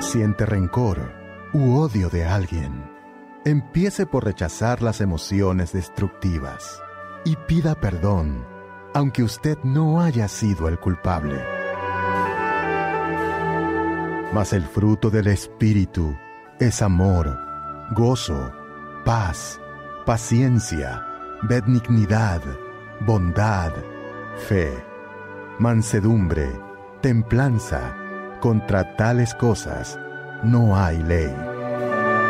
siente rencor u odio de alguien, empiece por rechazar las emociones destructivas y pida perdón, aunque usted no haya sido el culpable. Mas el fruto del Espíritu es amor, gozo, paz, paciencia, benignidad, bondad, fe, mansedumbre, templanza. Contra tales cosas no hay ley.